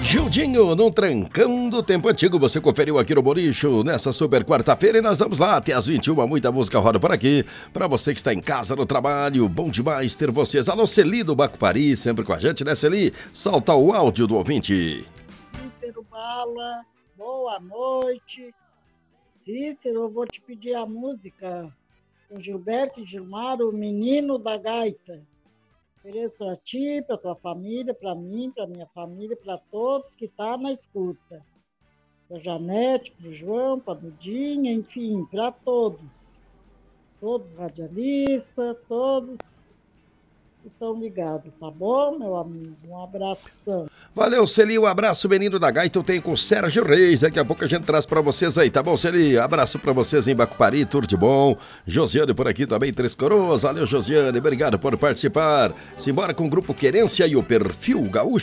Gildinho, num trancão do tempo antigo, você conferiu aqui no Bolicho nessa super quarta-feira e nós vamos lá até às 21, muita música roda por aqui, pra você que está em casa, no trabalho, bom demais ter vocês. Alô, Celi do Bacupari, sempre com a gente, né, Celi? Solta o áudio do ouvinte. Cícero Bala, boa noite. Cícero, eu vou te pedir a música com Gilberto e Gilmar, o Menino da Gaita. Ofereço para ti, para tua família, para mim, para minha família, para todos que estão na escuta. Para Janete, para o João, para a Dudinha, enfim, para todos. Todos radialistas, todos que estão ligados, tá bom, meu amigo? Um abração. Valeu, Celi, um abraço, menino da Gaita, eu tenho com o Sérgio Reis, daqui a pouco a gente traz pra vocês aí, tá bom, Celi? Abraço pra vocês em Bacupari, tudo de bom. Josiane por aqui também, Três Coroas, valeu, Josiane, obrigado por participar. Simbora com o Grupo Querência e o Perfil Gaúcho.